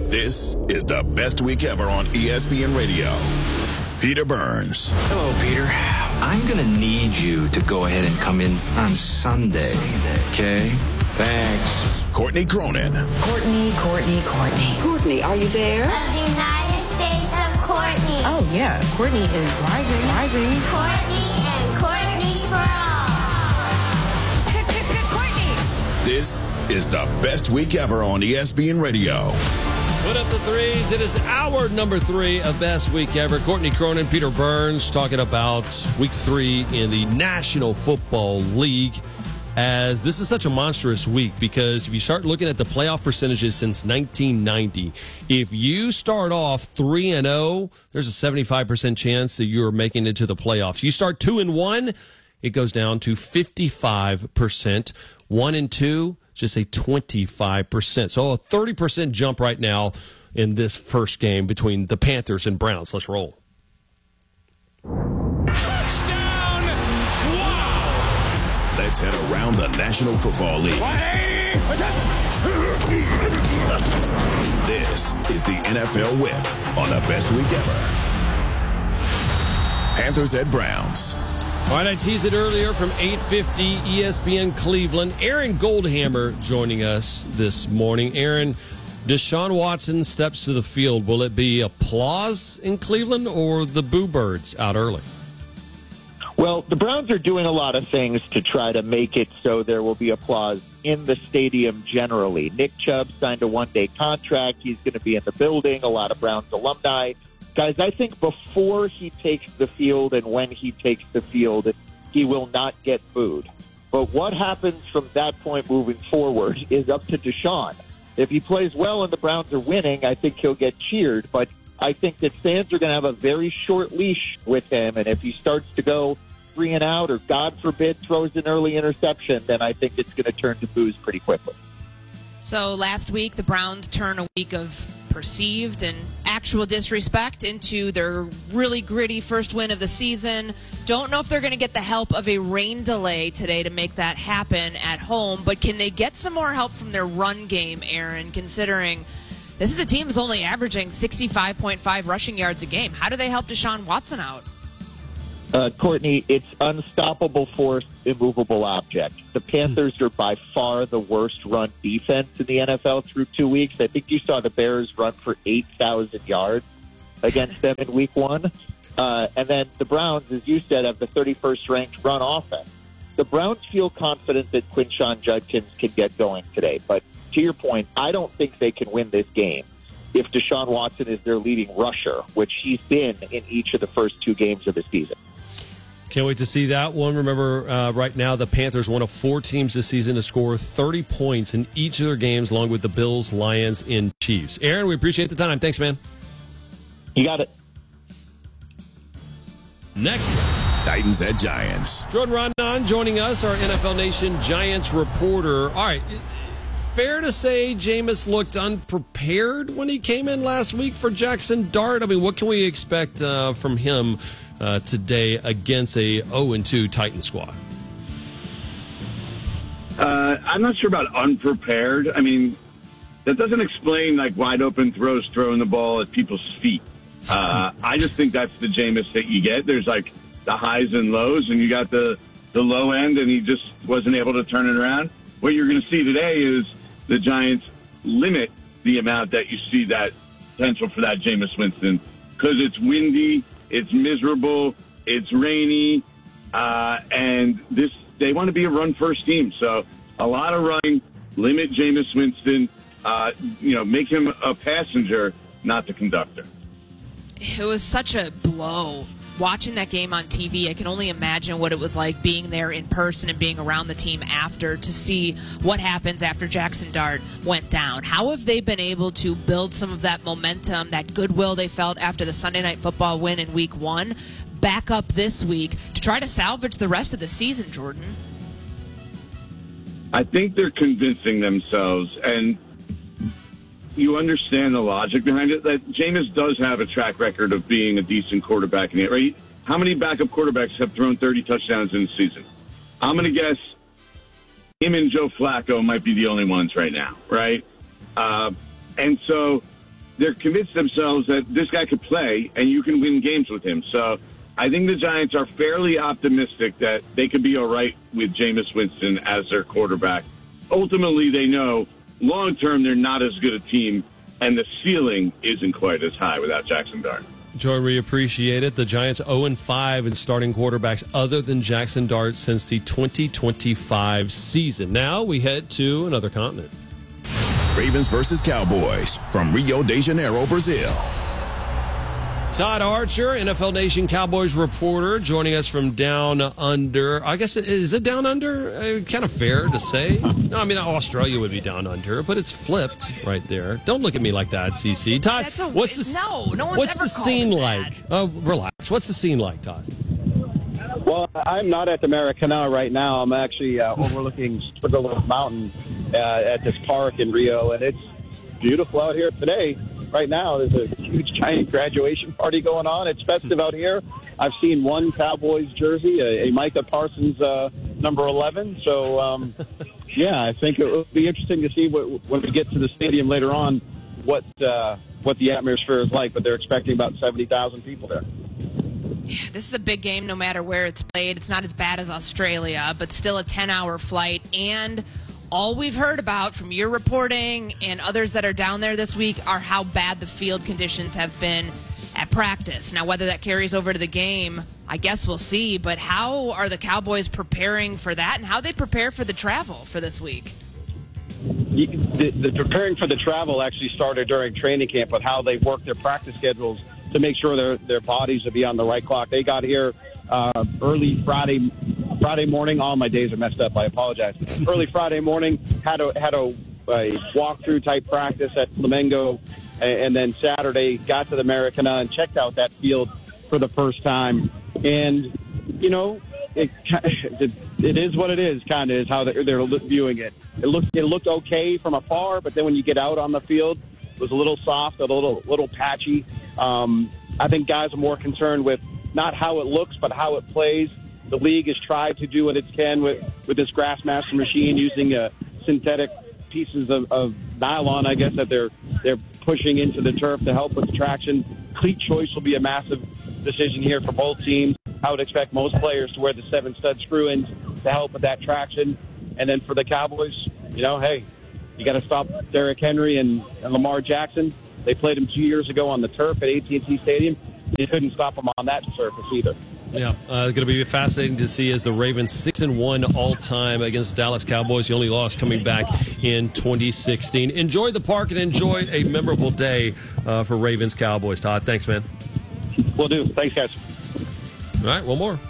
This is the best week ever on ESPN Radio. Peter Burns. Hello, Peter. I'm going to need you to go ahead and come in on Sunday. Okay? Thanks. Courtney Cronin. Courtney. Courtney, are you there? Of the United States of Courtney. Oh, yeah. Courtney is driving. Courtney and Courtney for all. Courtney. This is the best week ever on ESPN Radio. Put up the threes. It is hour number 3 of Best Week Ever. Courtney Cronin, Peter Burns talking about week 3 in the National Football League. As this is such a monstrous week because if you start looking at the playoff percentages since 1990, if you start off 3-0, there's a 75% chance that you're making it to the playoffs. You start 2-1, it goes down to 55%. 1-2, just a 25%. So a 30% jump right now in this first game between the Panthers and Browns. Let's roll. Touchdown! Wow! Let's head around the National Football League. This is the NFL Whip on the Best Week Ever. Panthers at Browns. All right, I teased it earlier from 8:50 ESPN Cleveland. Aaron Goldhammer joining us this morning. Aaron, Deshaun Watson steps to the field. Will it be applause in Cleveland or the Boo Birds out early? Well, the Browns are doing a lot of things to try to make it so there will be applause in the stadium generally. Nick Chubb signed a one-day contract. He's going to be in the building. A lot of Browns alumni. Guys, I think before he takes the field and when he takes the field, he will not get booed. But what happens from that point moving forward is up to Deshaun. If he plays well and the Browns are winning, I think he'll get cheered. But I think that fans are going to have a very short leash with him. And if he starts to go 3 and out or, God forbid, throws an early interception, then I think it's going to turn to boos pretty quickly. So last week, the Browns turned a week of perceived and actual disrespect into their really gritty first win of the season. Don't know if they're going to get the help of a rain delay today to make that happen at home, but can they get some more help from their run game, Aaron, considering this is a team that's only averaging 65.5 rushing yards a game? How do they help Deshaun Watson out? Courtney, it's unstoppable force, immovable object. The Panthers are by far the worst run defense in the NFL through 2 weeks. I think you saw the Bears run for 8,000 yards against them in week 1. And then the Browns, as you said, have the 31st ranked run offense. The Browns feel confident that Quinshon Judkins can get going today. But to your point, I don't think they can win this game if Deshaun Watson is their leading rusher, which he's been in each of the first 2 games of the season. Can't wait to see that one. Remember, right now, the Panthers, one of 4 teams this season to score 30 points in each of their games, along with the Bills, Lions, and Chiefs. Aaron, we appreciate the time. Thanks, man. You got it. Next, Titans at Giants. Jordan Rondon joining us, our NFL Nation Giants reporter. All right, fair to say Jameis looked unprepared when he came in last week for Jackson Dart? I mean, what can we expect from him today against a 0-2 Titan squad? I'm not sure about unprepared. I mean, that doesn't explain like wide open throws, throwing the ball at people's feet. I just think that's the Jameis that you get. There's like the highs and lows, and you got the low end, and he just wasn't able to turn it around. What you're going to see today is the Giants limit the amount that you see that potential for that Jameis Winston, because it's windy, it's miserable, it's rainy, and they want to be a run-first team. So a lot of running, limit Jameis Winston, make him a passenger, not the conductor. It was such a blow. Watching that game on TV, I can only imagine what it was like being there in person and being around the team after to see what happens after Jackson Dart went down. How have they been able to build some of that momentum, that goodwill they felt after the Sunday Night Football win in Week 1, back up this week to try to salvage the rest of the season, Jordan? I think they're convincing themselves, and you understand the logic behind it, that Jameis does have a track record of being a decent quarterback in it, right? How many backup quarterbacks have thrown 30 touchdowns in the season? I'm going to guess him and Joe Flacco might be the only ones right now, right? And so they're convinced themselves that this guy could play and you can win games with him. So I think the Giants are fairly optimistic that they could be all right with Jameis Winston as their quarterback. Ultimately, they know long-term they're not as good a team, and the ceiling isn't quite as high without Jackson Dart. Joy, we appreciate it. The Giants 0-5 in starting quarterbacks other than Jackson Dart since the 2025 season. Now we head to another continent. Ravens versus Cowboys from Rio de Janeiro, Brazil. Todd Archer, NFL Nation Cowboys reporter, joining us from down under. I guess, is it down under? Kind of fair to say. No, I mean, Australia would be down under, but it's flipped right there. Don't look at me like that, CC. Todd, what's the scene like? Oh, relax. What's the scene like, Todd? Well, I'm not at the Maracanã right now. I'm actually overlooking Switzerland Mountain at this park in Rio, and it's beautiful out here today. Right now, there's a huge, giant graduation party going on. It's festive out here. I've seen one Cowboys jersey, a Micah Parsons number 11. So, yeah, I think it will be interesting to see when we get to the stadium later on what the atmosphere is like. But they're expecting about 70,000 people there. Yeah, this is a big game no matter where it's played. It's not as bad as Australia, but still a 10-hour flight. And all we've heard about from your reporting and others that are down there this week are how bad the field conditions have been at practice. Now, whether that carries over to the game, I guess we'll see. But how are the Cowboys preparing for that, and how they prepare for the travel for this week? The preparing for the travel actually started during training camp with how they work their practice schedules to make sure their bodies will be on the right clock. They got here early Friday morning. All my days are messed up. I apologize. Early Friday morning, had a walkthrough type practice at Flamengo, and then Saturday got to the Maracanã and checked out that field for the first time. And you know, it is what it is. Kind of is how they're viewing it. It looked okay from afar, but then when you get out on the field, it was a little soft, a little patchy. I think guys are more concerned with not how it looks, but how it plays. The league has tried to do what it can with this Grassmaster machine using synthetic pieces of nylon, I guess, that they're pushing into the turf to help with the traction. Cleat choice will be a massive decision here for both teams. I would expect most players to wear the 7-stud screw-ins to help with that traction. And then for the Cowboys, you know, hey, you got to stop Derrick Henry and Lamar Jackson. They played him 2 years ago on the turf at AT&T Stadium. They couldn't stop him on that surface either. Yeah, going to be fascinating to see as the Ravens 6-1 all-time against the Dallas Cowboys. The only loss coming back in 2016. Enjoy the park and enjoy a memorable day for Ravens Cowboys. Todd, thanks, man. Will do. Thanks, guys. All right, one more.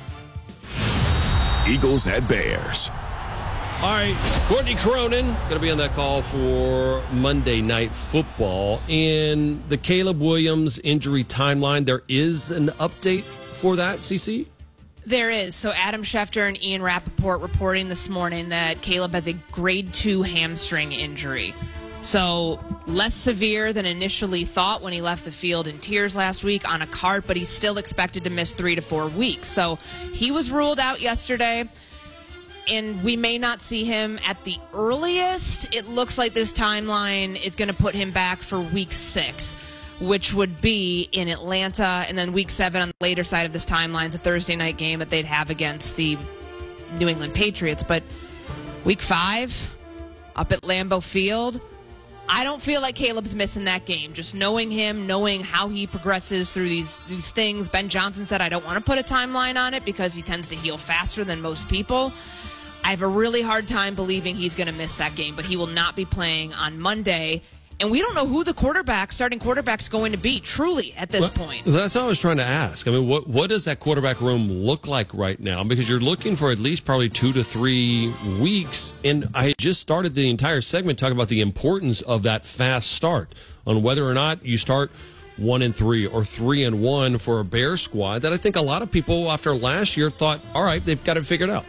Eagles at Bears. All right, Courtney Cronin going to be on that call for Monday Night Football. In the Caleb Williams injury timeline, there is an update for that, CC? There is. So Adam Schefter and Ian Rappaport reporting this morning that Caleb has a grade 2 hamstring injury. So less severe than initially thought when he left the field in tears last week on a cart, but he's still expected to miss 3 to 4 weeks. So he was ruled out yesterday, and we may not see him at the earliest. It looks like this timeline is going to put him back for week 6, which would be in Atlanta, and then week 7 on the later side of this timeline is a Thursday night game that they'd have against the New England Patriots. But week 5 up at Lambeau Field, I don't feel like Caleb's missing that game. Just knowing him, knowing how he progresses through these things. Ben Johnson said, I don't want to put a timeline on it because he tends to heal faster than most people. I have a really hard time believing he's going to miss that game, but he will not be playing on Monday. And we don't know who the starting quarterback's going to be, truly, at this point. That's what I was trying to ask. I mean, what does that quarterback room look like right now? Because you're looking for at least probably 2 to 3 weeks. And I just started the entire segment talking about the importance of that fast start on whether or not you start 1-3 or 3-1 for a Bears squad that I think a lot of people after last year thought, all right, they've got it figured out.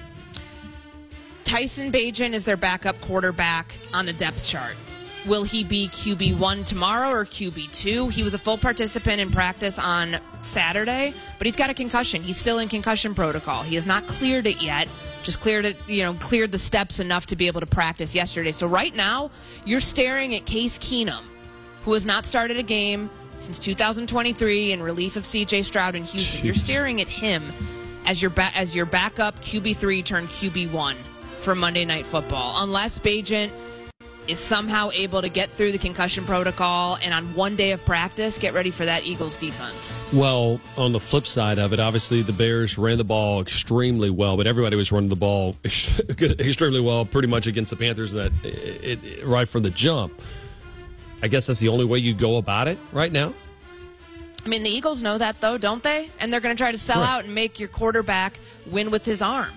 Tyson Bagent is their backup quarterback on the depth chart. Will he be QB1 tomorrow or QB2? He was a full participant in practice on Saturday, but he's got a concussion. He's still in concussion protocol. He has not cleared it yet. Just cleared the steps enough to be able to practice yesterday. So right now, you're staring at Case Keenum, who has not started a game since 2023 in relief of C.J. Stroud in Houston. You're staring at him as your backup QB3 turned QB1 for Monday Night Football. Unless Bagent is somehow able to get through the concussion protocol and on one day of practice, get ready for that Eagles defense. Well, on the flip side of it, obviously the Bears ran the ball extremely well, but everybody was running the ball extremely well pretty much against the Panthers right from the jump. I guess that's the only way you go about it right now. I mean, the Eagles know that, though, don't they? And they're going to try to sell out and make your quarterback win with his arm.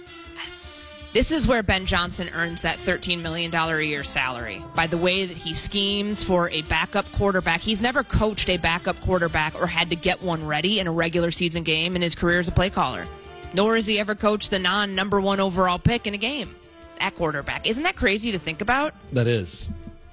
This is where Ben Johnson earns that $13 million a year salary, by the way that he schemes for a backup quarterback. He's never coached a backup quarterback or had to get one ready in a regular season game in his career as a play caller. Nor has he ever coached the non-number one overall pick in a game at quarterback. Isn't that crazy to think about? That is.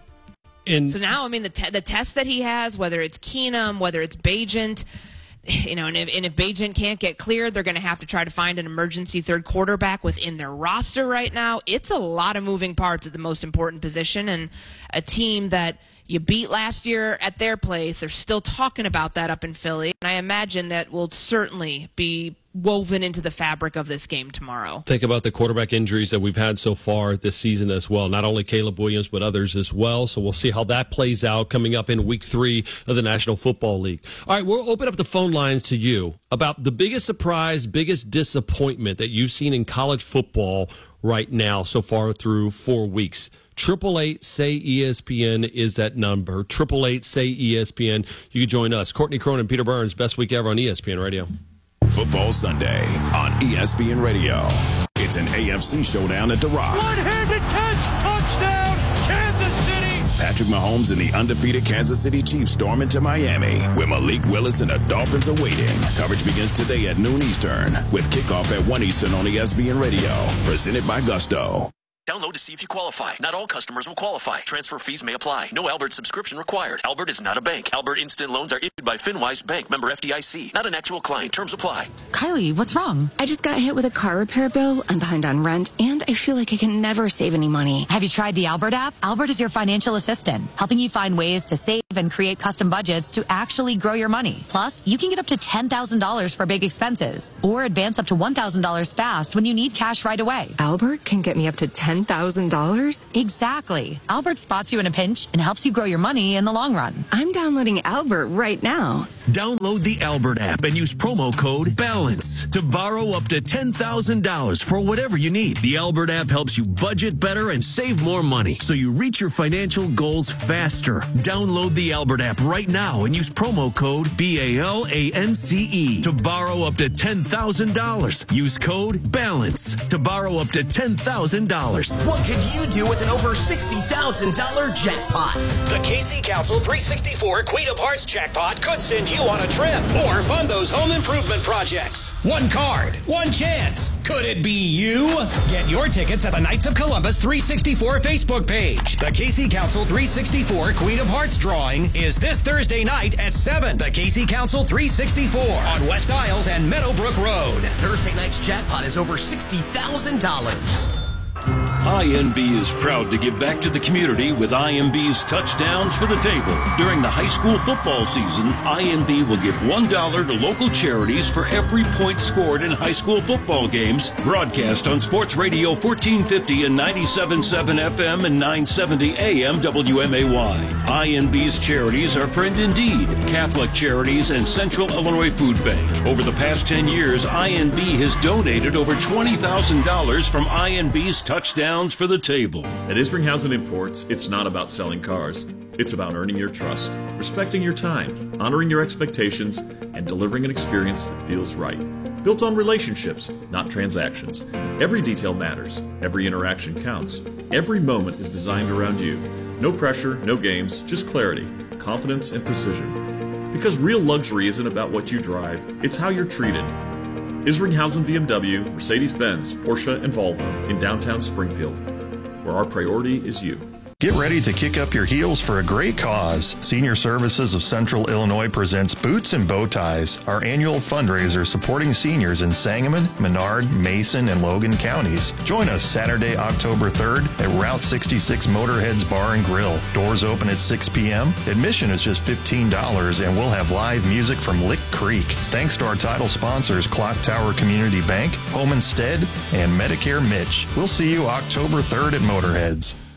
So now, I mean, the test that he has, whether it's Keenum, whether it's Bagent, and if Bagent can't get cleared, they're going to have to try to find an emergency third quarterback within their roster right now. It's a lot of moving parts at the most important position, and a team that you beat last year at their place, they're still talking about that up in Philly, and I imagine that will certainly be woven into the fabric of this game tomorrow. Think about the quarterback injuries that we've had so far this season as well. Not only Caleb Williams, but others as well. So we'll see how that plays out coming up in week 3 of the National Football League. All right, we'll open up the phone lines to you about the biggest surprise, biggest disappointment that you've seen in college football right now so far through 4 weeks. 888-SAY-ESPN is that number. 888-SAY-ESPN. You can join us. Courtney Cronin, Peter Burns, best week ever on ESPN Radio. Football Sunday on ESPN Radio. It's an AFC showdown at The Rock. One-handed catch, touchdown, Kansas City. Patrick Mahomes and the undefeated Kansas City Chiefs storm into Miami, where Malik Willis and the Dolphins are waiting. Coverage begins today at noon Eastern, with kickoff at 1 Eastern on ESPN Radio. Presented by Gusto. Download to see if you qualify. Not all customers will qualify. Transfer fees may apply. No Albert subscription required. Albert is not a bank. Albert Instant Loans are issued by FinWise Bank, member FDIC. Not an actual client. Terms apply. Kylie, what's wrong? I just got hit with a car repair bill. I'm behind on rent, and I feel like I can never save any money. Have you tried the Albert app? Albert is your financial assistant, helping you find ways to save and create custom budgets to actually grow your money. Plus, you can get up to $10,000 for big expenses, or advance up to $1,000 fast when you need cash right away. Albert can get me up to $10,000? Exactly. Albert spots you in a pinch and helps you grow your money in the long run. I'm downloading Albert right now. Download the Albert app and use promo code BALANCE to borrow up to $10,000 for whatever you need. The Albert app helps you budget better and save more money so you reach your financial goals faster. Download the Albert app right now and use promo code BALANCE to borrow up to $10,000. Use code BALANCE to borrow up to $10,000. What could you do with an over $60,000 jackpot? The KC Council 364 Queen of Hearts jackpot could send you on a trip or fund those home improvement projects. One card, one chance. Could it be you? Get your tickets at the Knights of Columbus 364 Facebook page. The KC Council 364 Queen of Hearts drawing is this Thursday night at 7. The KC Council 364 on West Isles and Meadowbrook Road. Thursday night's jackpot is over $60,000. INB is proud to give back to the community with INB's Touchdowns for the Table. During the high school football season, INB will give $1 to local charities for every point scored in high school football games. Broadcast on Sports Radio 1450 and 97.7 FM and 970 AM WMAY. INB's charities are Friend Indeed, Catholic Charities, and Central Illinois Food Bank. Over the past 10 years, INB has donated over $20,000 from INB's Touchdowns for the Table. At Isringhausen Imports, it's not about selling cars. It's about earning your trust, respecting your time, honoring your expectations, and delivering an experience that feels right. Built on relationships, not transactions. Every detail matters. Every interaction counts. Every moment is designed around you. No pressure, no games, just clarity, confidence, and precision. Because real luxury isn't about what you drive, it's how you're treated. Isringhausen BMW, Mercedes-Benz, Porsche, and Volvo in downtown Springfield, where our priority is you. Get ready to kick up your heels for a great cause. Senior Services of Central Illinois presents Boots and Bow Ties, our annual fundraiser supporting seniors in Sangamon, Menard, Mason, and Logan counties. Join us Saturday, October 3rd at Route 66 Motorheads Bar and Grill. Doors open at 6 p.m. Admission is just $15, and we'll have live music from Lick Creek. Thanks to our title sponsors, Clock Tower Community Bank, Home Instead, and Medicare Mitch. We'll see you October 3rd at Motorheads.